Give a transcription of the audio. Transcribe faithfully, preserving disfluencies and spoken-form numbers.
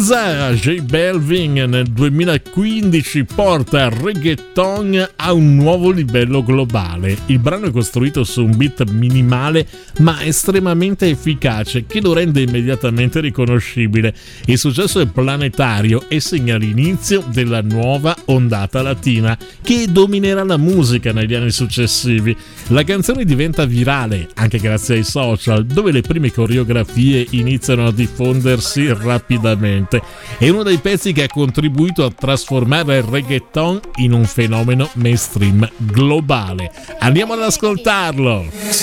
Ibiza, J Balvin nel duemilaquindici porta il reggaeton a un nuovo livello globale. Il brano è costruito su un beat minimale ma estremamente efficace che lo rende immediatamente riconoscibile. Il successo è planetario e segna l'inizio della nuova ondata latina che dominerà la musica negli anni successivi. La canzone diventa virale anche grazie ai social, dove le prime coreografie iniziano a diffondersi rapidamente. È uno dei pezzi che ha contribuito a trasformare il reggaeton in un fenomeno mainstream globale. Andiamo ad ascoltarlo.